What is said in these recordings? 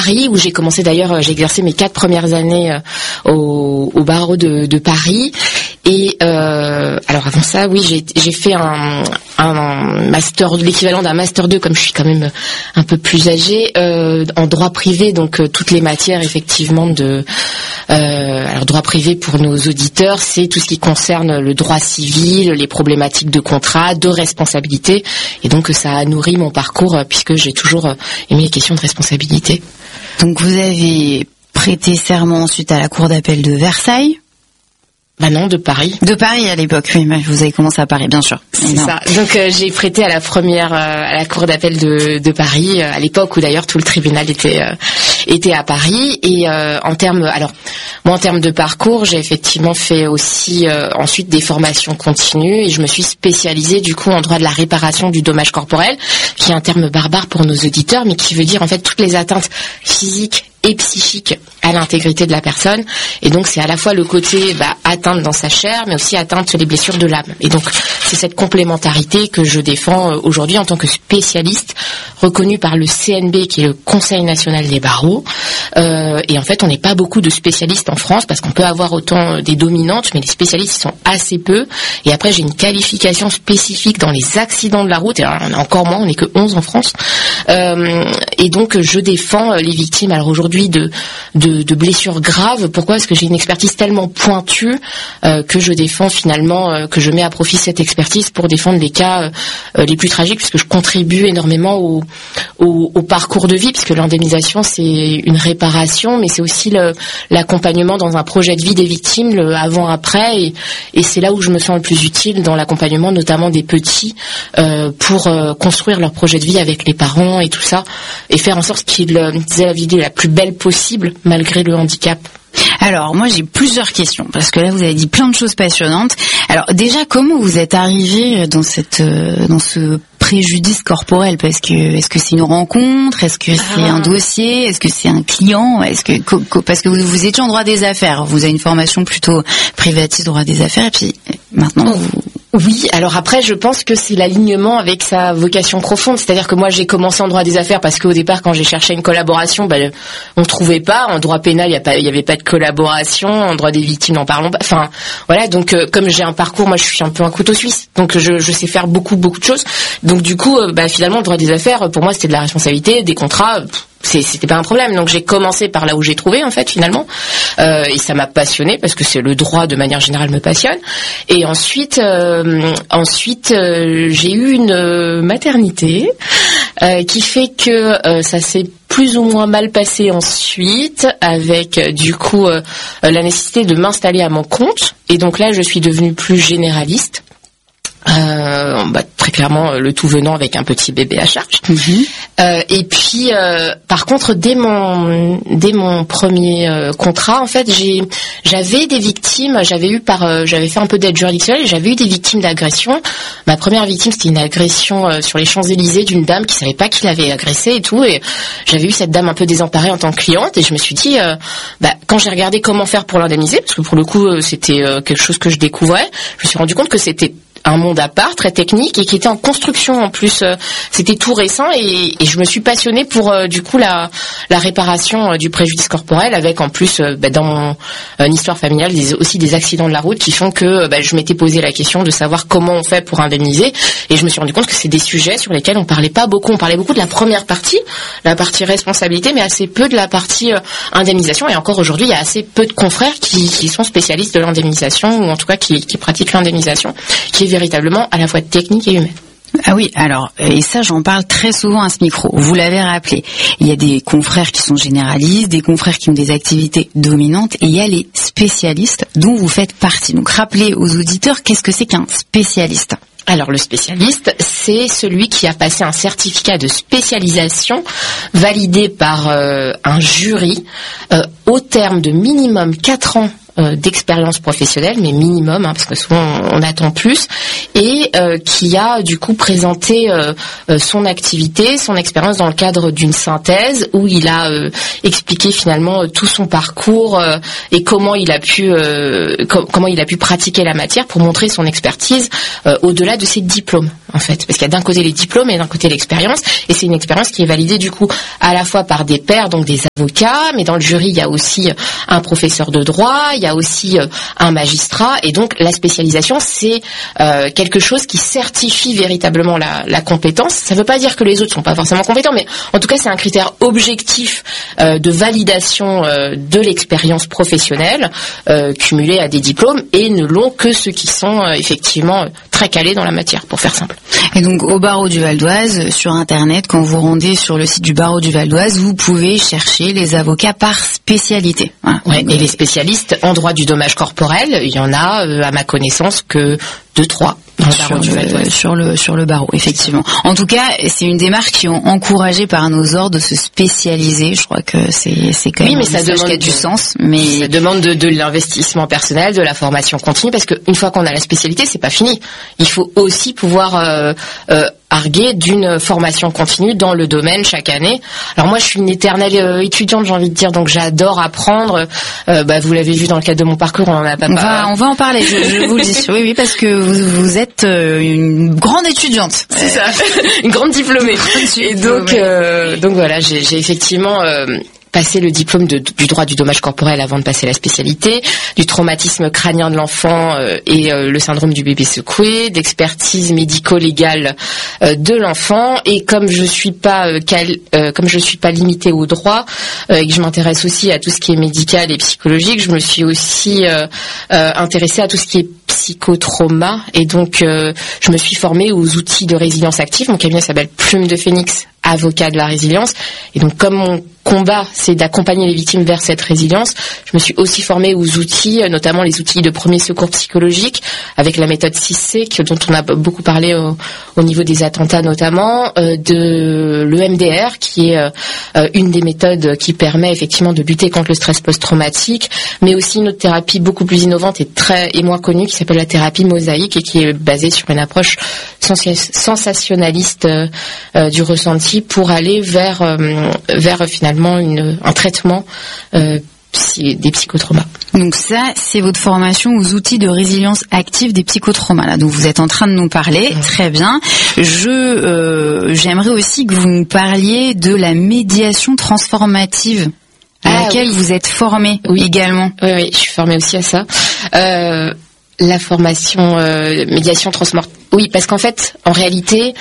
Paris, où j'ai commencé d'ailleurs, j'ai exercé mes 4 premières années au barreau de Paris. Et alors avant ça, oui, j'ai fait un master, l'équivalent d'un master 2, comme je suis quand même un peu plus âgée, en droit privé, donc toutes les matières effectivement alors droit privé pour nos auditeurs, c'est tout ce qui concerne le droit civil, les problématiques de contrat, de responsabilité, et donc ça a nourri mon parcours puisque j'ai toujours aimé les questions de responsabilité. Donc vous avez prêté serment ensuite à la cour d'appel de Versailles. Bah non, de Paris. De Paris à l'époque, oui, mais vous avez commencé à Paris, bien sûr. C'est ça. Donc j'ai prêté à la cour d'appel de Paris, à l'époque où d'ailleurs tout le tribunal était à Paris. Et en termes de parcours, j'ai effectivement fait aussi ensuite des formations continues, et je me suis spécialisée du coup en droit de la réparation du dommage corporel, qui est un terme barbare pour nos auditeurs, mais qui veut dire en fait toutes les atteintes physiques et psychique à l'intégrité de la personne, et donc c'est à la fois le côté atteinte dans sa chair, mais aussi atteinte sur les blessures de l'âme. Et donc c'est cette complémentarité que je défends aujourd'hui en tant que spécialiste reconnu par le CNB, qui est le Conseil national des barreaux. Et en fait on n'est pas beaucoup de spécialistes en France, parce qu'on peut avoir autant des dominantes, mais les spécialistes ils sont assez peu. Et après j'ai une qualification spécifique dans les accidents de la route, et alors, on a encore moins, on n'est que 11 en France. Et donc je défends les victimes alors aujourd'hui de blessures graves. Pourquoi ? Parce que j'ai une expertise tellement pointue que je défends finalement, que je mets à profit cette expertise pour défendre les cas les plus tragiques, puisque je contribue énormément au parcours de vie, puisque l'indemnisation c'est une réparation, mais c'est aussi l'accompagnement dans un projet de vie des victimes, le avant-après, et c'est là où je me sens le plus utile dans l'accompagnement, notamment des petits, pour construire leur projet de vie avec les parents et tout ça, et faire en sorte qu'ils aient la vie la plus belle possible malgré le handicap. Alors moi j'ai plusieurs questions, parce que là vous avez dit plein de choses passionnantes. Alors déjà, comment vous êtes arrivé dans ce préjudice corporel? Parce que est-ce que c'est une rencontre, est-ce que c'est un dossier, est-ce que c'est un client, parce que vous étiez en droit des affaires, vous avez une formation plutôt privatiste droit des affaires, et puis maintenant Oui, alors après je pense que c'est l'alignement avec sa vocation profonde, c'est-à-dire que moi j'ai commencé en droit des affaires parce qu'au départ quand j'ai cherché une collaboration, on trouvait pas, en droit pénal il y avait pas de collaboration, en droit des victimes n'en parlons pas, enfin voilà, donc comme j'ai un parcours, moi je suis un peu un couteau suisse, donc je sais faire beaucoup de choses, donc du coup finalement le droit des affaires pour moi c'était de la responsabilité, des contrats, c'était pas un problème, donc j'ai commencé par là où j'ai trouvé en fait finalement, et ça m'a passionné parce que c'est le droit de manière générale me passionne. Et ensuite j'ai eu une maternité qui fait que ça s'est plus ou moins mal passé ensuite, avec du coup la nécessité de m'installer à mon compte, et donc là je suis devenue plus généraliste. Très clairement le tout venant avec un petit bébé à charge. Et puis par contre dès mon premier contrat en fait j'avais des victimes, j'avais fait un peu d'aide juridictionnelle et j'avais eu des victimes d'agression. Ma première victime c'était une agression sur les Champs-Élysées d'une dame qui savait pas qui l'avait agressée et tout, et j'avais eu cette dame un peu désemparée en tant que cliente, et je me suis dit quand j'ai regardé comment faire pour l'indemniser, parce que pour le coup c'était quelque chose que je découvrais, je me suis rendu compte que c'était un monde à part, très technique, et qui était en construction en plus. C'était tout récent, et je me suis passionnée pour du coup la réparation du préjudice corporel, avec en plus dans mon histoire familiale aussi des accidents de la route qui font que je m'étais posé la question de savoir comment on fait pour indemniser, et je me suis rendu compte que c'est des sujets sur lesquels on parlait pas beaucoup. On parlait beaucoup de la première partie, la partie responsabilité, mais assez peu de la partie indemnisation, et encore aujourd'hui il y a assez peu de confrères qui sont spécialistes de l'indemnisation, ou en tout cas qui pratiquent l'indemnisation, qui est véritablement à la fois technique et humaine. Ah oui, alors, et ça j'en parle très souvent à ce micro, vous l'avez rappelé, il y a des confrères qui sont généralistes, des confrères qui ont des activités dominantes, et il y a les spécialistes dont vous faites partie. Donc rappelez aux auditeurs, qu'est-ce que c'est qu'un spécialiste ? Alors le spécialiste, c'est celui qui a passé un certificat de spécialisation validé par un jury au terme de minimum 4 ans d'expérience professionnelle, mais minimum, parce que souvent on attend plus, et qui a du coup présenté son activité, son expérience dans le cadre d'une synthèse où il a expliqué finalement tout son parcours et comment il a pu pratiquer la matière pour montrer son expertise au-delà de ses diplômes en fait, parce qu'il y a d'un côté les diplômes et d'un côté l'expérience, et c'est une expérience qui est validée du coup à la fois par des pairs, donc des avocat, mais dans le jury, il y a aussi un professeur de droit, il y a aussi un magistrat, et donc la spécialisation, c'est quelque chose qui certifie véritablement la compétence. Ça ne veut pas dire que les autres sont pas forcément compétents, mais en tout cas, c'est un critère objectif de validation de l'expérience professionnelle cumulée à des diplômes, et ne l'ont que ceux qui sont effectivement très calés dans la matière, pour faire simple. Et donc au barreau du Val d'Oise, sur internet, quand vous rendez sur le site du barreau du Val d'Oise, vous pouvez chercher les avocats par spécialité. Voilà. Ouais, et les spécialistes en droit du dommage corporel, il y en a à ma connaissance que 2-3 dans le barreau du Val d'Oise. Sur le barreau, effectivement. En tout cas, c'est une démarche qui est encouragée par nos ordres de se spécialiser. Je crois que c'est quand même mais ça demande qui a du sens. Mais ça demande de l'investissement personnel, de la formation continue, parce qu'une fois qu'on a la spécialité, c'est pas fini. Il faut aussi pouvoir arguer d'une formation continue dans le domaine chaque année. Alors moi, je suis une éternelle étudiante, j'ai envie de dire, donc j'adore apprendre. Vous l'avez vu dans le cadre de mon parcours, on en a pas mal. On va en parler, je vous le dis. Oui, parce que vous êtes une grande étudiante. C'est ça, une grande diplômée. Et donc voilà, j'ai effectivement passer le diplôme du droit du dommage corporel avant de passer la spécialité, du traumatisme crânien de l'enfant et le syndrome du bébé secoué, d'expertise médico-légale de l'enfant. Et comme je suis pas limitée au droit et que je m'intéresse aussi à tout ce qui est médical et psychologique, je me suis aussi intéressée à tout ce qui est psychotrauma, et donc je me suis formée aux outils de résilience active. Mon cabinet s'appelle Plume de Phénix, avocat de la résilience, et donc comme mon combat c'est d'accompagner les victimes vers cette résilience, je me suis aussi formée aux outils, notamment les outils de premier secours psychologique avec la méthode 6C dont on a beaucoup parlé au niveau des attentats notamment, de l'EMDR qui est une des méthodes qui permet effectivement de lutter contre le stress post-traumatique, mais aussi une autre thérapie beaucoup plus innovante et moins connue qui s'appelle la thérapie mosaïque et qui est basée sur une approche sensationnaliste du ressenti pour aller vers finalement un traitement des psychotraumas. Donc ça, c'est votre formation aux outils de résilience active des psychotraumas, là, dont vous êtes en train de nous parler. Très bien. J'aimerais aussi que vous nous parliez de la médiation transformative à laquelle vous êtes formée également. Oui, je suis formée aussi à ça. La formation médiation transformative. Oui, parce qu'en fait, en réalité,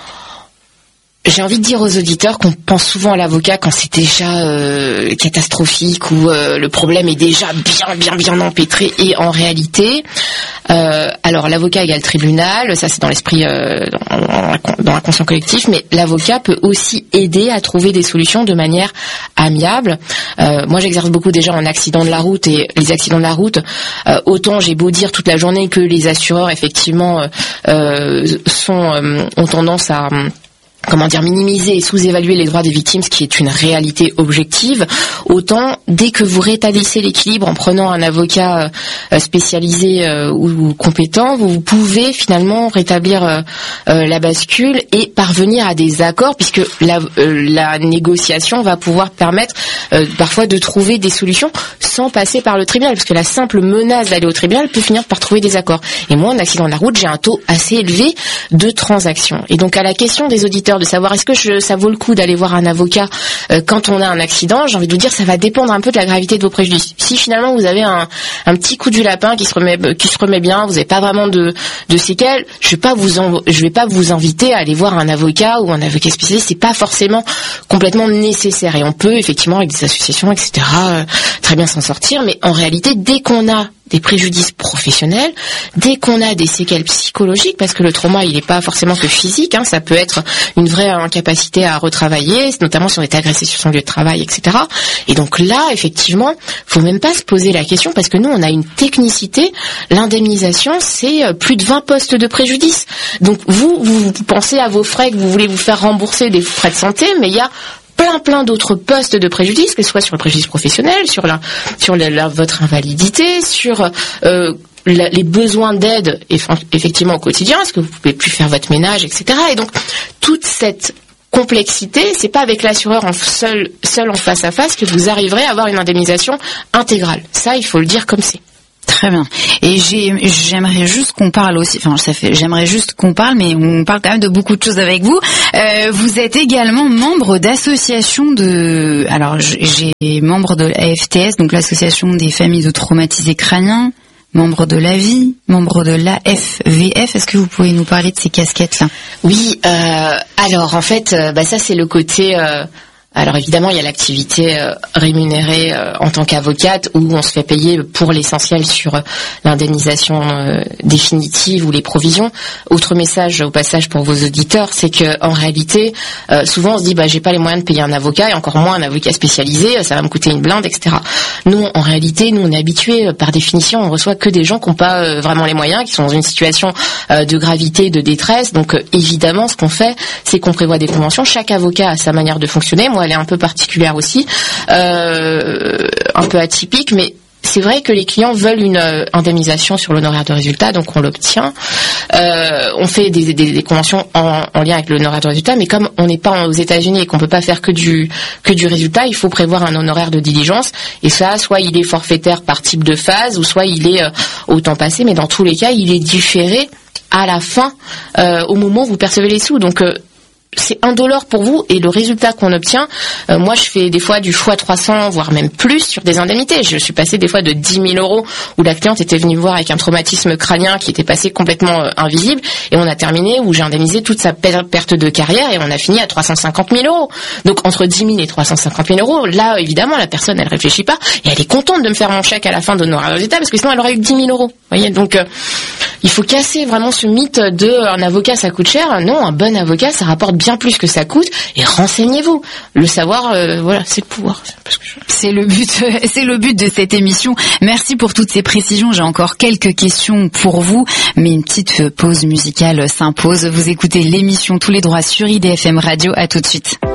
j'ai envie de dire aux auditeurs qu'on pense souvent à l'avocat quand c'est déjà catastrophique ou le problème est déjà bien empêtré. Et en réalité, alors l'avocat égale tribunal, ça c'est dans l'esprit, dans l'inconscient collectif, mais l'avocat peut aussi aider à trouver des solutions de manière amiable. Moi j'exerce beaucoup déjà en accident de la route, et les accidents de la route, autant j'ai beau dire toute la journée que les assureurs effectivement ont tendance à minimiser et sous-évaluer les droits des victimes, ce qui est une réalité objective, autant dès que vous rétablissez l'équilibre en prenant un avocat spécialisé ou compétent, vous pouvez finalement rétablir la bascule et parvenir à des accords, puisque la négociation va pouvoir permettre parfois de trouver des solutions sans passer par le tribunal, parce que la simple menace d'aller au tribunal peut finir par trouver des accords. Et moi, en accident de la route, j'ai un taux assez élevé de transactions. Et donc à la question des auditeurs de savoir est-ce que ça vaut le coup d'aller voir un avocat quand on a un accident, j'ai envie de vous dire ça va dépendre un peu de la gravité de vos préjudices. Si finalement vous avez un petit coup du lapin qui se remet bien, vous n'avez pas vraiment de séquelles, je vais pas vous inviter à aller voir un avocat ou un avocat spécialiste, c'est pas forcément complètement nécessaire, et on peut effectivement avec des associations etc. Très bien s'en sortir, mais en réalité dès qu'on a des préjudices professionnels, dès qu'on a des séquelles psychologiques, parce que le trauma il n'est pas forcément que physique, ça peut être une vraie incapacité à retravailler, notamment si on est agressé sur son lieu de travail, etc. Et donc là, effectivement, faut même pas se poser la question, parce que nous on a une technicité, l'indemnisation c'est plus de 20 postes de préjudice. Donc vous pensez à vos frais que vous voulez vous faire rembourser des frais de santé, mais il y a plein d'autres postes de préjudice, que ce soit sur le préjudice professionnel, sur votre invalidité, sur les besoins d'aide effectivement au quotidien, est-ce que vous pouvez plus faire votre ménage, etc. Et donc toute cette complexité, c'est pas avec l'assureur seul en face à face que vous arriverez à avoir une indemnisation intégrale. Ça, il faut le dire comme c'est. Très bien. Et j'aimerais juste qu'on parle aussi, mais on parle quand même de beaucoup de choses avec vous. Vous êtes également membre d'associations j'ai membre de l'AFTS, donc l'association des familles de traumatisés crâniens, membre de l'AVI, membre de l'AFVF. Est-ce que vous pouvez nous parler de ces casquettes-là? Oui, alors en fait, ça c'est le côté... Alors évidemment, il y a l'activité rémunérée en tant qu'avocate où on se fait payer pour l'essentiel sur l'indemnisation définitive ou les provisions. Autre message au passage pour vos auditeurs, c'est que en réalité, souvent on se dit j'ai pas les moyens de payer un avocat et encore moins un avocat spécialisé, ça va me coûter une blinde, etc. Nous, en réalité, on est habitués par définition, on reçoit que des gens qui n'ont pas vraiment les moyens, qui sont dans une situation de gravité, de détresse. Donc évidemment, ce qu'on fait, c'est qu'on prévoit des conventions. Chaque avocat a sa manière de fonctionner. Moi, elle est un peu particulière aussi, un peu atypique, mais c'est vrai que les clients veulent une indemnisation sur l'honoraire de résultat, donc on l'obtient. On fait des conventions en lien avec l'honoraire de résultat, mais comme on n'est pas aux États-Unis et qu'on peut pas faire que du résultat, il faut prévoir un honoraire de diligence. Et ça, soit il est forfaitaire par type de phase, ou soit il est au temps passé, mais dans tous les cas, il est différé à la fin, au moment où vous percevez les sous. Donc c'est indolore pour vous et le résultat qu'on obtient, moi je fais des fois du x300 voire même plus sur des indemnités. Je suis passée des fois de 10 000 euros où la cliente était venue me voir avec un traumatisme crânien qui était passé complètement invisible et on a terminé où j'ai indemnisé toute sa perte de carrière et on a fini à 350 000 euros. Donc entre 10 000 et 350 000 euros, là évidemment la personne elle réfléchit pas et elle est contente de me faire mon chèque à la fin d'honoraire de résultat parce que sinon elle aurait eu 10 000 euros. Vous voyez, donc il faut casser vraiment ce mythe de un avocat ça coûte cher. Non, un bon avocat ça rapporte bien plus que ça coûte et renseignez-vous. Le savoir, c'est le pouvoir. C'est le but de cette émission. Merci pour toutes ces précisions. J'ai encore quelques questions pour vous, mais une petite pause musicale s'impose. Vous écoutez l'émission Tous les droits sur IDFM Radio. À tout de suite.